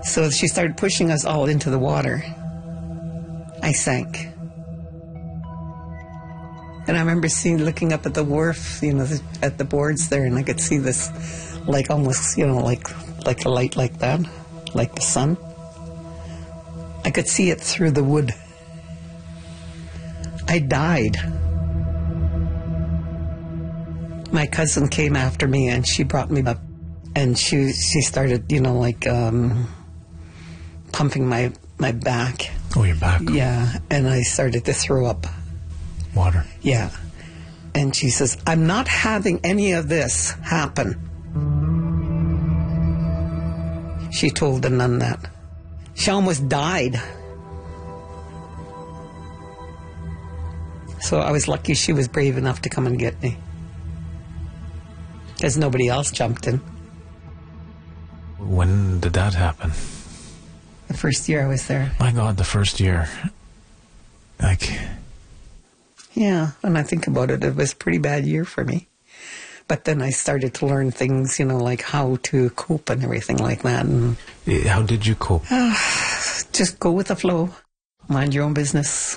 So she started pushing us all into the water. I sank. And I remember looking up at the wharf, at the boards there, and I could see this, like almost, like a light like that, like the sun. I could see it through the wood. I died. My cousin came after me, and she brought me up, and she started, pumping my back. Oh, your back? Yeah, and I started to throw up. Water? Yeah. And she says, I'm not having any of this happen. She told the nun that. She almost died. So I was lucky she was brave enough to come and get me. Because nobody else jumped in. When did that happen? The first year I was there. My God, the first year. Yeah, when I think about it, it was a pretty bad year for me. But then I started to learn things, like how to cope and everything like that. And how did you cope? Just go with the flow. Mind your own business.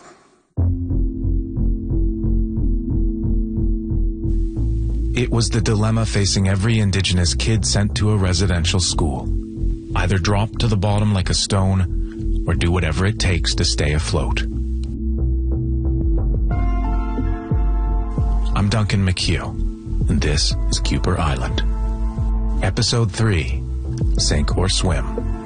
It was the dilemma facing every Indigenous kid sent to a residential school. Either drop to the bottom like a stone, or do whatever it takes to stay afloat. I'm Duncan McHugh, and this is Kuper Island. Episode 3, Sink or Swim.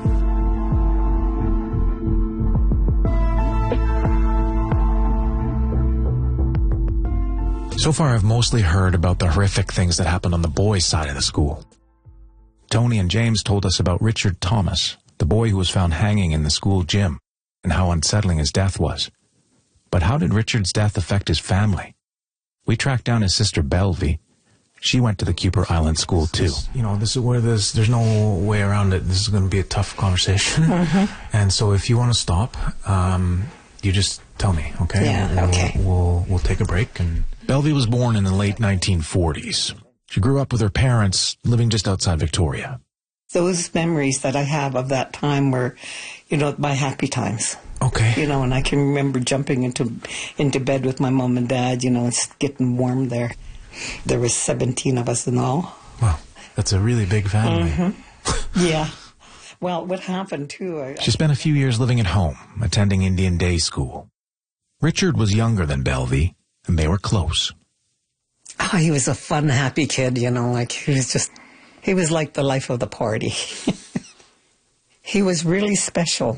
So far, I've mostly heard about the horrific things that happened on the boys' side of the school. Tony and James told us about Richard Thomas, the boy who was found hanging in the school gym, and how unsettling his death was. But how did Richard's death affect his family? We tracked down his sister Belvie. She went to the Kuper Island school too. This is where there's no way around it. This is going to be a tough conversation. Mm-hmm. And so if you want to stop, you just tell me, okay? Yeah, okay. We'll take a break. And Belvie was born in the late 1940s. She grew up with her parents living just outside Victoria. Those memories that I have of that time were, my happy times. Okay. And I can remember jumping into bed with my mom and dad, it's getting warm there. There was 17 of us in all. Wow, that's a really big family. Mm-hmm. Yeah. Well, what happened too... She spent a few years living at home, attending Indian day school. Richard was younger than Belvie, and they were close. Oh, he was a fun, happy kid, he was like the life of the party. He was really special.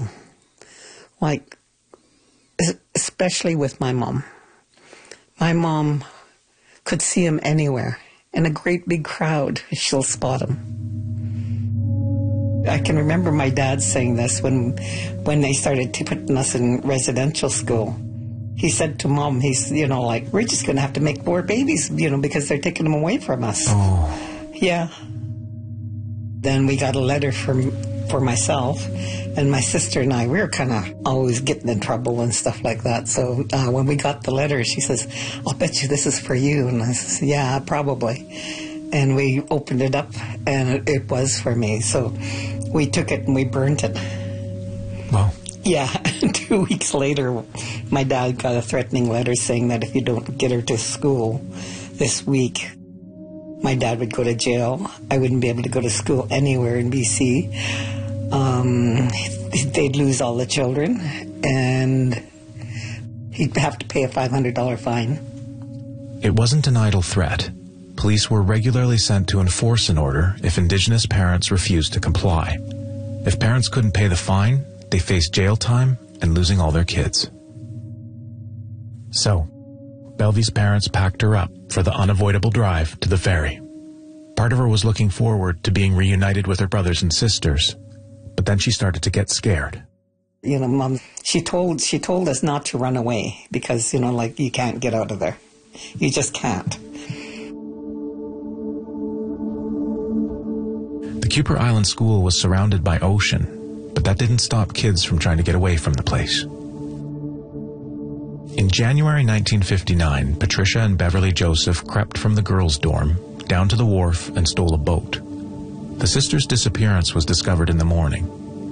Especially with my mom. My mom could see him anywhere. In a great big crowd, she'll spot him. I can remember my dad saying this when they started putting us in residential school. He said to Mom, we're just going to have to make more babies, because they're taking them away from us. Oh. Yeah. Then we got a letter for myself, and my sister and I, we were kind of always getting in trouble and stuff like that. So when we got the letter, she says, I'll bet you this is for you. And I says, yeah, probably. And we opened it up, and it was for me. So we took it and we burnt it. Wow. Yeah. 2 weeks later, my dad got a threatening letter saying that if you don't get her to school this week, my dad would go to jail. I wouldn't be able to go to school anywhere in BC. They'd lose all the children, and he'd have to pay a $500 fine. It wasn't an idle threat. Police were regularly sent to enforce an order if Indigenous parents refused to comply. If parents couldn't pay the fine, they faced jail time and losing all their kids. So, Belvie's parents packed her up for the unavoidable drive to the ferry. Part of her was looking forward to being reunited with her brothers and sisters, but then she started to get scared. Mom, she told us not to run away because, you can't get out of there. You just can't. The Kuper Island School was surrounded by ocean, but that didn't stop kids from trying to get away from the place. In January 1959, Patricia and Beverly Joseph crept from the girls' dorm down to the wharf and stole a boat. The sisters' disappearance was discovered in the morning.